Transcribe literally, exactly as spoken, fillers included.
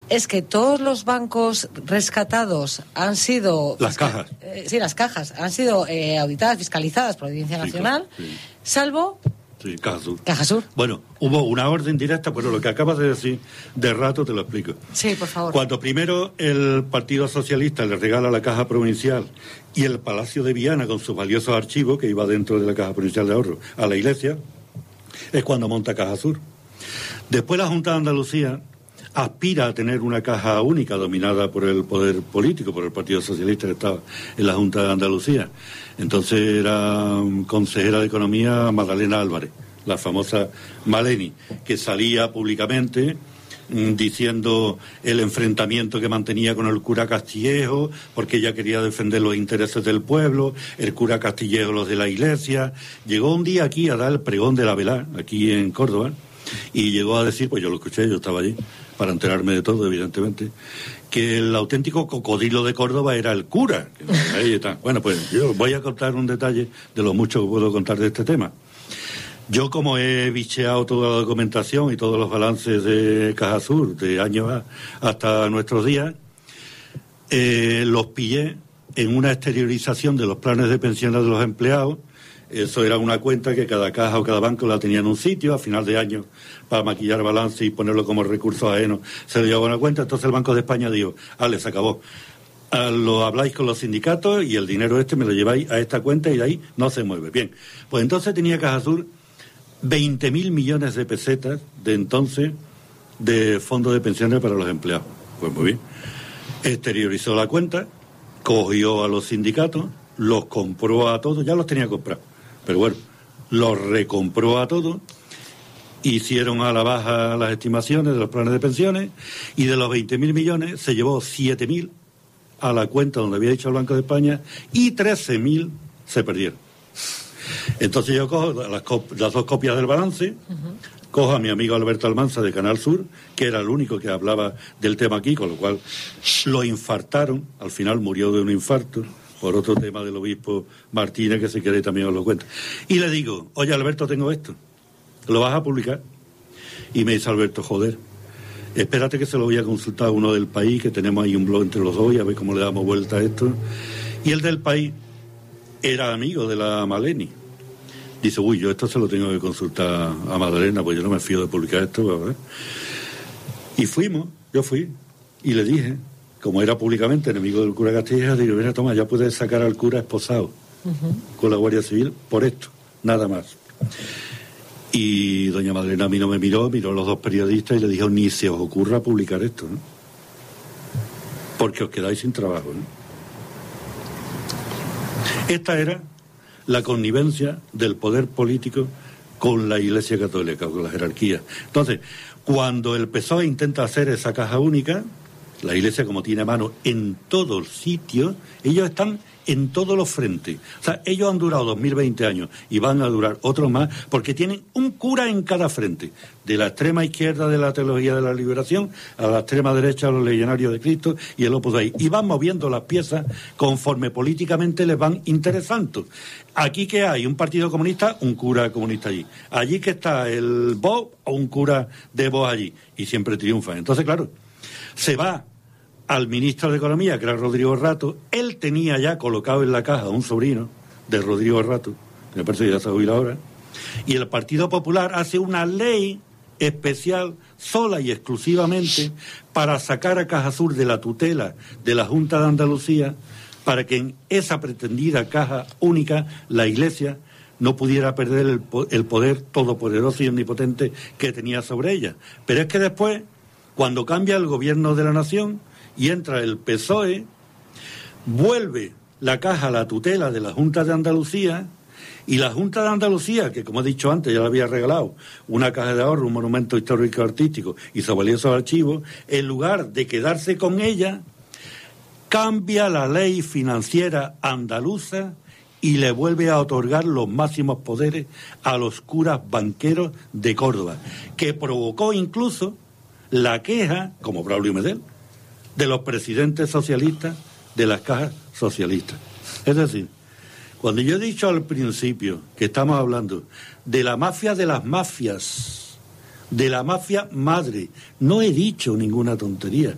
es que todos los bancos rescatados han sido... Las cajas. Eh, sí, las cajas. Han sido eh, auditadas, fiscalizadas por la Audiencia Nacional, sí, claro, sí. salvo... Sí, Caja Sur. Caja Sur. Bueno, hubo una orden directa, pero lo que acabas de decir de rato te lo explico. Sí, por favor. Cuando primero el Partido Socialista le regala la Caja Provincial y el Palacio de Viana con sus valiosos archivos, que iba dentro de la Caja Provincial de Ahorro, a la Iglesia, es cuando monta Caja Sur. Después la Junta de Andalucía aspira a tener una caja única dominada por el poder político, por el Partido Socialista que estaba en la Junta de Andalucía. Entonces era consejera de Economía Magdalena Álvarez, la famosa Maleni, que salía públicamente mmm, diciendo el enfrentamiento que mantenía con el cura Castillejo, porque ella quería defender los intereses del pueblo, el cura Castillejo los de la Iglesia. Llegó un día aquí a dar el pregón de la velá, aquí en Córdoba, y llegó a decir, pues yo lo escuché, yo estaba allí, para enterarme de todo, evidentemente, que el auténtico cocodrilo de Córdoba era el cura. Ahí está. Bueno, pues yo voy a contar un detalle de lo mucho que puedo contar de este tema. Yo, como he bicheado toda la documentación y todos los balances de Caja Sur, de años a, hasta nuestros días, eh, los pillé en una exteriorización de los planes de pensiones de los empleados. Eso era una cuenta que cada caja o cada banco la tenía en un sitio, a final de año, para maquillar balance y ponerlo como recursos ajenos, se le llevaba una cuenta. Entonces el Banco de España dijo, ale, se acabó. A lo habláis con los sindicatos y el dinero este me lo lleváis a esta cuenta y de ahí no se mueve. Bien, pues entonces tenía Caja Sur veinte mil millones de pesetas de entonces de fondo de pensiones para los empleados. Pues muy bien. Exteriorizó la cuenta, cogió a los sindicatos, los compró a todos, ya los tenía comprados, pero bueno, los recompró a todos, hicieron a la baja las estimaciones de los planes de pensiones y de los veinte mil millones se llevó siete mil a la cuenta donde había dicho el Banco de España y trece mil se perdieron. Entonces yo cojo las, las dos copias del balance, uh-huh. cojo a mi amigo Alberto Almanza de Canal Sur, que era el único que hablaba del tema aquí, con lo cual lo infartaron, al final murió de un infarto, por otro tema del obispo Martínez, que si queréis también os lo cuento. Y le digo, oye Alberto, tengo esto, ¿lo vas a publicar? Y me dice Alberto, joder, espérate que se lo voy a consultar a uno del País, que tenemos ahí un blog entre los dos y a ver cómo le damos vuelta a esto. Y el del País era amigo de la Maleni. Dice, uy, yo esto se lo tengo que consultar a Magdalena, pues yo no me fío de publicar esto, ¿verdad? Y fuimos, yo fui, y le dije, como era públicamente enemigo del cura Castillejo, digo, mira, toma, ya puedes sacar al cura esposado uh-huh. con la Guardia Civil por esto, nada más. Y doña Magdalena a mí no me miró, miró a los dos periodistas y le dijo, ni se os ocurra publicar esto, ¿no? Porque os quedáis sin trabajo, ¿no? Esta era la connivencia del poder político con la Iglesia Católica, con la jerarquía. Entonces, cuando el P S O E intenta hacer esa caja única, la Iglesia, como tiene mano en todos los sitios, ellos están en todos los frentes. O sea, ellos han durado dos mil veinte años y van a durar otros más porque tienen un cura en cada frente. De la extrema izquierda de la teología de la liberación a la extrema derecha a los legionarios de Cristo y el Opus Dei. Y van moviendo las piezas conforme políticamente les van interesando. Aquí que hay un partido comunista, un cura comunista allí. Allí que está el Vox o un cura de Vox allí. Y siempre triunfan. Entonces, claro, se va al ministro de Economía, que era Rodrigo Rato. Él tenía ya colocado en la caja a un sobrino de Rodrigo Rato, me parece que ya se ha jubilado ahora, y el Partido Popular hace una ley especial, sola y exclusivamente, para sacar a Caja Sur de la tutela de la Junta de Andalucía, para que en esa pretendida caja única la Iglesia no pudiera perder el, el poder todopoderoso y omnipotente que tenía sobre ella. Pero es que después, cuando cambia el gobierno de la nación y entra el P S O E, vuelve la caja a la tutela de la Junta de Andalucía, y la Junta de Andalucía, que como he dicho antes ya le había regalado una caja de ahorro, un monumento histórico artístico y sus valiosos archivos, en lugar de quedarse con ella, cambia la ley financiera andaluza y le vuelve a otorgar los máximos poderes a los curas banqueros de Córdoba, que provocó incluso la queja, como Braulio Medel, de los presidentes socialistas de las cajas socialistas. Es decir, cuando yo he dicho al principio que estamos hablando de la mafia de las mafias, de la mafia madre, no he dicho ninguna tontería.